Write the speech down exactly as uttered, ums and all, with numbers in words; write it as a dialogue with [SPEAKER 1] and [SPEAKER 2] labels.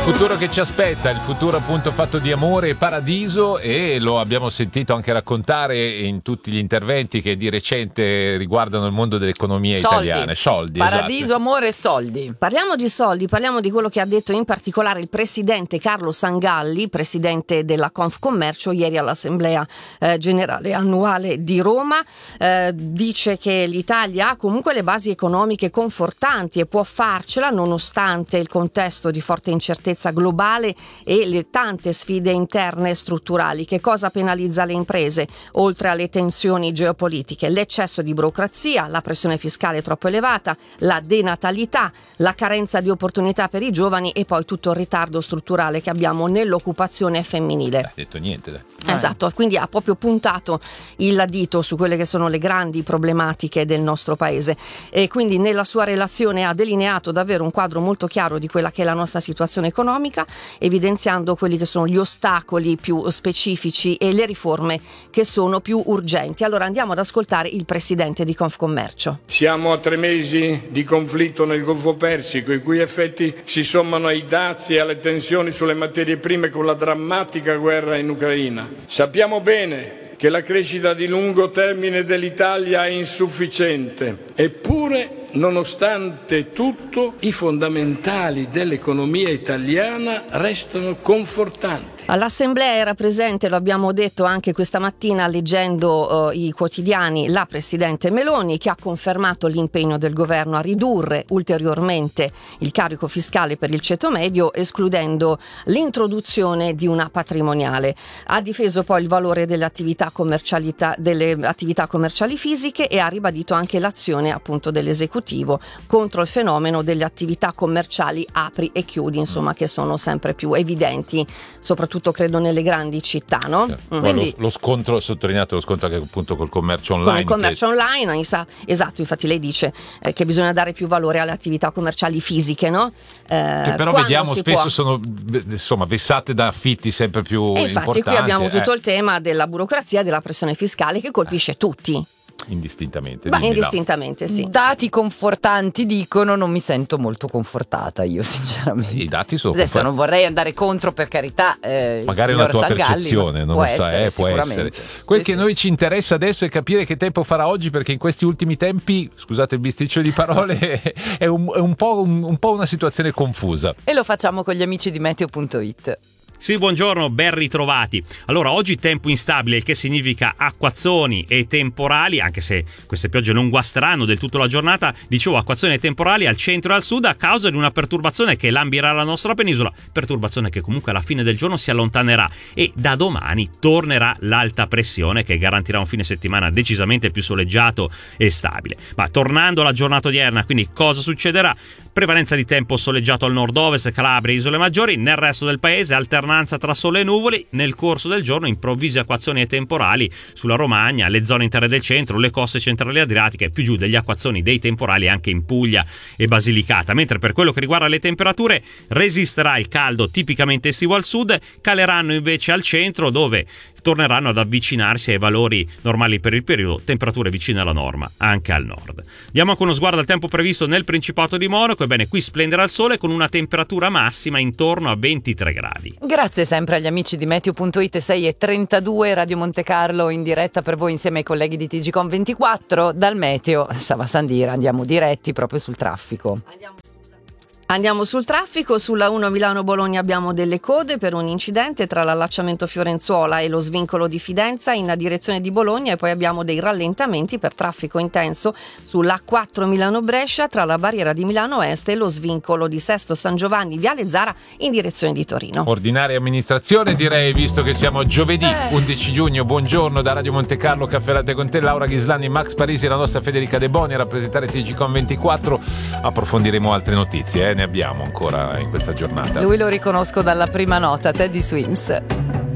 [SPEAKER 1] futuro che ci aspetta, il futuro appunto fatto di amore e paradiso, e lo abbiamo sentito anche raccontare in tutti gli interventi che di recente riguardano il mondo dell'economia
[SPEAKER 2] soldi.
[SPEAKER 1] italiana. Soldi,
[SPEAKER 2] paradiso,
[SPEAKER 1] esatto.
[SPEAKER 2] Amore e soldi.
[SPEAKER 3] Parliamo di soldi, parliamo di quello che ha detto in particolare il presidente Carlo Sangalli, presidente della Confcommercio, ieri all'Assemblea eh, Generale Annuale di Roma. Eh, dice che l'Italia ha comunque le basi economiche confortanti e può farcela nonostante il contesto di forte incertezza globale e le tante sfide interne e strutturali. Che cosa penalizza le imprese? Oltre alle tensioni geopolitiche, l'eccesso di burocrazia, la pressione fiscale troppo elevata, la denatalità, la carenza di opportunità per i giovani e poi tutto il ritardo strutturale che abbiamo nell'occupazione femminile.
[SPEAKER 1] Ha detto niente, dai.
[SPEAKER 3] Esatto, quindi ha proprio puntato il dito su quelle che sono le grandi problematiche del nostro paese, e quindi nella sua relazione ha delineato davvero un quadro molto chiaro di quella che è la nostra situazione economica, evidenziando quelli che sono gli ostacoli più specifici e le riforme che sono più urgenti. Allora andiamo ad ascoltare il presidente di Confcommercio.
[SPEAKER 4] Siamo a tre mesi di conflitto nel Golfo Persico, i cui effetti si sommano ai dazi e alle tensioni sulle materie prime con la drammatica guerra in Ucraina. Sappiamo bene che la crescita di lungo termine dell'Italia è insufficiente, eppure, nonostante tutto, i fondamentali dell'economia italiana restano confortanti.
[SPEAKER 3] All'Assemblea era presente, lo abbiamo detto anche questa mattina leggendo uh, i quotidiani, la Presidente Meloni, che ha confermato l'impegno del governo a ridurre ulteriormente il carico fiscale per il ceto medio, escludendo l'introduzione di una patrimoniale. Ha difeso poi il valore delle attività commercialità, delle attività commerciali fisiche, e ha ribadito anche l'azione appunto dell'esecutivo contro il fenomeno delle attività commerciali apri e chiudi, insomma, che sono sempre più evidenti, soprattutto credo nelle grandi città, no?
[SPEAKER 1] Certo.
[SPEAKER 3] Quindi,
[SPEAKER 1] lo, lo scontro, sottolineato lo scontro anche appunto col commercio online.
[SPEAKER 3] con il commercio
[SPEAKER 1] che...
[SPEAKER 3] online, esatto, infatti lei dice eh, che bisogna dare più valore alle attività commerciali fisiche, no? Eh,
[SPEAKER 1] che però vediamo spesso
[SPEAKER 3] può.
[SPEAKER 1] sono insomma vessate da affitti sempre più
[SPEAKER 3] e infatti
[SPEAKER 1] importanti.
[SPEAKER 3] Qui abbiamo
[SPEAKER 1] eh.
[SPEAKER 3] tutto il tema della burocrazia e della pressione fiscale che colpisce
[SPEAKER 1] eh.
[SPEAKER 3] tutti.
[SPEAKER 1] Indistintamente.
[SPEAKER 3] Ma
[SPEAKER 1] dimmi,
[SPEAKER 3] indistintamente sì.
[SPEAKER 2] Dati confortanti dicono, non mi sento molto confortata io sinceramente.
[SPEAKER 1] I dati sono
[SPEAKER 2] Adesso
[SPEAKER 1] confer-
[SPEAKER 2] non vorrei andare contro, per carità, eh,
[SPEAKER 1] magari
[SPEAKER 2] il
[SPEAKER 1] una tua
[SPEAKER 2] Sangalli,
[SPEAKER 1] percezione, non
[SPEAKER 2] può
[SPEAKER 1] lo sai,
[SPEAKER 2] essere,
[SPEAKER 1] eh, può essere. Quel
[SPEAKER 2] sì,
[SPEAKER 1] che
[SPEAKER 2] sì.
[SPEAKER 1] noi ci interessa adesso è capire che tempo farà oggi, perché in questi ultimi tempi, scusate il bisticcio di parole, è, un, è un, po', un, un po' una situazione confusa.
[SPEAKER 2] E lo facciamo con gli amici di meteo punto it.
[SPEAKER 5] Sì, buongiorno, ben ritrovati. Allora, oggi tempo instabile, il che significa acquazzoni e temporali, anche se queste piogge non guasteranno del tutto la giornata. Dicevo, acquazzoni e temporali al centro e al sud a causa di una perturbazione che lambirà la nostra penisola, perturbazione che comunque alla fine del giorno si allontanerà, e da domani tornerà l'alta pressione che garantirà un fine settimana decisamente più soleggiato e stabile. Ma tornando alla giornata odierna, quindi cosa succederà? Prevalenza di tempo soleggiato al nord-ovest, Calabria e isole maggiori. Nel resto del paese alternanza tra sole e nuvoli. Nel corso del giorno improvvise acquazzoni e temporali sulla Romagna, le zone interne del centro, le coste centrali adriatiche, più giù degli acquazzoni, dei temporali anche in Puglia e Basilicata. Mentre per quello che riguarda le temperature, resisterà il caldo tipicamente estivo al sud, caleranno invece al centro, dove torneranno ad avvicinarsi ai valori normali per il periodo, temperature vicine alla norma anche al nord. Diamo anche uno sguardo al tempo previsto nel Principato di Monaco. Ebbene, qui splenderà il sole con una temperatura massima intorno a ventitré gradi.
[SPEAKER 2] Grazie sempre agli amici di meteo punto it. Sei e trentadue, Radio Monte Carlo in diretta per voi insieme ai colleghi di T G Com ventiquattro. Dal meteo Sava Sandira andiamo diretti proprio sul traffico.
[SPEAKER 3] Andiamo Andiamo sul traffico. Sulla uno Milano-Bologna abbiamo delle code per un incidente tra l'allacciamento Fiorenzuola e lo svincolo di Fidenza in direzione di Bologna, e poi abbiamo dei rallentamenti per traffico intenso sulla quattro Milano-Brescia tra la barriera di Milano Est e lo svincolo di Sesto San Giovanni Viale Zara in direzione di Torino.
[SPEAKER 1] Ordinaria amministrazione, direi, visto che siamo giovedì
[SPEAKER 2] eh.
[SPEAKER 1] undici giugno. Buongiorno da Radio Monte Carlo, Caffè Latte con te, Laura Ghislani, Max Parisi e la nostra Federica De Boni a rappresentare T G Com ventiquattro. Approfondiremo altre notizie, eh? Ne abbiamo ancora in questa giornata.
[SPEAKER 2] Lui lo riconosco dalla prima nota, Teddy Swims.